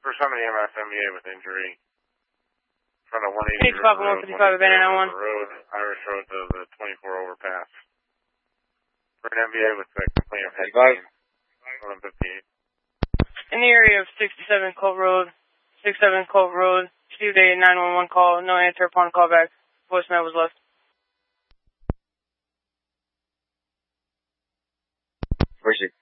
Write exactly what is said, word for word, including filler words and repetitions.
For somebody M S M B A with injury. In front of one eighty Page Papa one fifty-five, abandoned nine one. Road, Irish Road to the twenty-four overpass. For an M B A with a complaint of head pain. one fifty-eight. In the area of sixty-seven Colt Road, sixty-seven Colt Road, received a nine one one call, no answer upon callback. Voicemail was left. Where's it?